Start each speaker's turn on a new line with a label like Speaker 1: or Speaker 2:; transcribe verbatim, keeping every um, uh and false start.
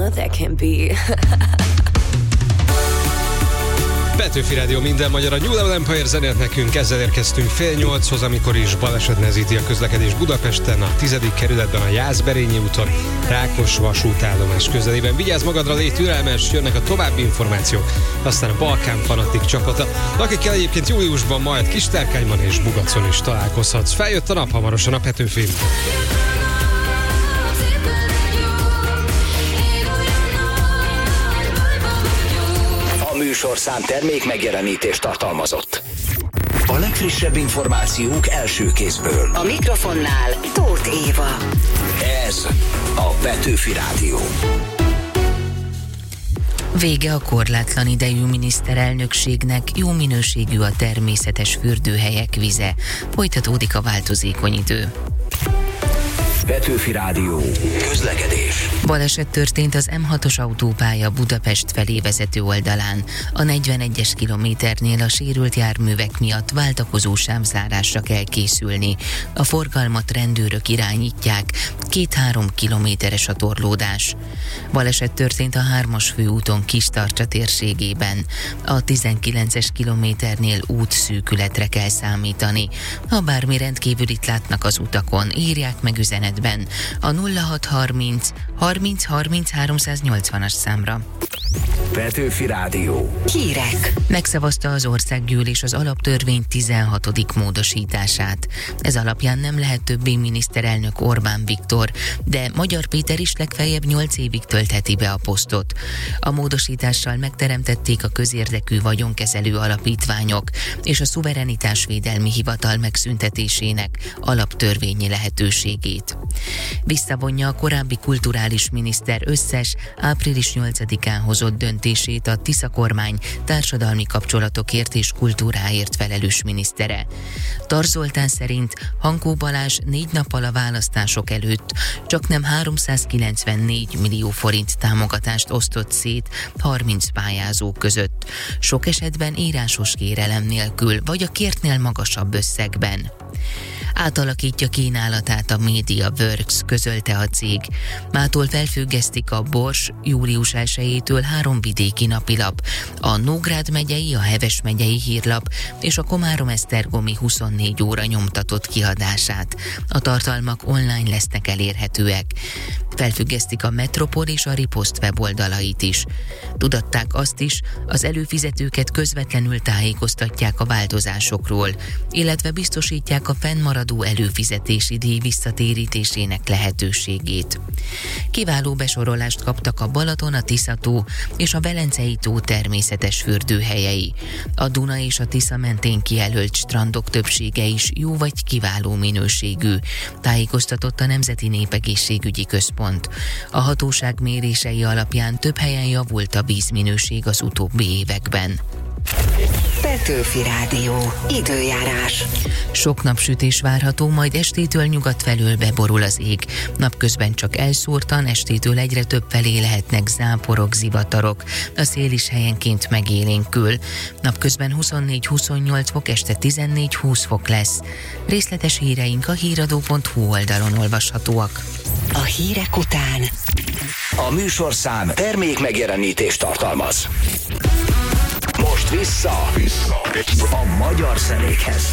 Speaker 1: that can be.
Speaker 2: Petőfi Rádió, minden magyar, a New Level Empire zenét nekünk, ezzel érkeztünk fél nyolchoz, amikor is baleset nehezíti a közlekedés Budapesten, a tizedik kerületben a Jászberényi úton, Rákos vasútállomás közelében. Vigyázz magadra, légy türelmes, jönnek a további információk, aztán a Balkán Fanatik csapata, akikkel egyébként júliusban majd Kistárkányban és Bugacon is találkozhatsz. Feljött a nap, hamarosan a Petőfi.
Speaker 3: Műsorszám termék megjelenítést tartalmazott. A legfrissebb információk első kézből.
Speaker 4: A mikrofonnál Tóth Éva.
Speaker 3: Ez a Petőfi Rádió.
Speaker 5: Vége a korlátlan idejű miniszterelnökségnek, jó minőségű a természetes fürdőhelyek vize. Folytatódik a változékony idő.
Speaker 3: Petőfi Rádió. Közlekedés.
Speaker 5: Baleset történt az M hatos autópálya Budapest felé vezető oldalán. A negyvenegyes kilométernél a sérült járművek miatt váltakozó sávzárásra kell készülni. A forgalmat rendőrök irányítják, két-három kilométeres a torlódás. Baleset történt a hármas főúton Kistarcsa térségében. A tizenkilences kilométernél útszűkületre kell számítani. Ha bármi rendkívülit látnak az utakon, írják meg üzenetben a nulla hat harminc harminc harminc háromszáznyolcvanas számra.
Speaker 3: Petőfi Rádió.
Speaker 4: Hírek.
Speaker 5: Megszavazta az országgyűlés az alaptörvény tizenhatodik módosítását. Ez alapján nem lehet többé miniszterelnök Orbán Viktor, de Magyar Péter is legfeljebb nyolc évig töltheti be a posztot. A módosítással megteremtették a közérdekű vagyonkezelő alapítványok és a szuverenitásvédelmi hivatal megszüntetésének alaptörvényi lehetőségét. Visszavonja a korábbi kulturális miniszter összes április nyolcadikán hozott döntését a Tisza kormány társadalmi kapcsolatokért és kultúráért felelős minisztere. Tarz Zoltán szerint Hankó Balázs négy nappal a választások előtt csaknem háromszázkilencvennégy millió forint támogatást osztott szét harminc pályázó között. Sok esetben írásos kérelem nélkül, vagy a kértnél magasabb összegben. Átalakítja kínálatát a MediaWorks, közölte a cég. Mától felfüggesztik a Bors július elsejétől három vidéki napilap, a Nógrád megyei, a Heves megyei hírlap és a Komárom-Esztergomi huszonnégy óra nyomtatott kiadását. A tartalmak online lesznek elérhetőek. Felfüggesztik a Metropol és a Riposzt weboldalait is. Tudatták azt is, az előfizetőket közvetlenül tájékoztatják a változásokról, illetve biztosítják a fennmaradó előfizetési díj visszatérítésének lehetőségét. Kiváló besorolást kaptak a Balaton, a Tisza-tó és a Velencei tó természetes fürdőhelyei. A Duna és a Tisza mentén kijelölt strandok többsége is jó vagy kiváló minőségű, tájékoztatott a Nemzeti Népegészségügyi Központ. A hatóság mérései alapján több helyen javult a vízminőség az utóbbi években.
Speaker 4: Petőfi Rádió. Időjárás.
Speaker 5: Sok napsütés várható, majd estétől nyugat felől beborul az ég. Napközben csak elszórtan, estétől egyre több felé lehetnek záporok, zivatarok. A szél is helyenként megélénkül. Napközben huszonnégy-huszonnyolc fok, este tizennégy-húsz fok lesz. Részletes híreink a híradó pont hu oldalon olvashatóak.
Speaker 4: A hírek után
Speaker 3: A műsorszám termék megjelenítést tartalmaz. Most vissza, vissza. a magyar zenékhez.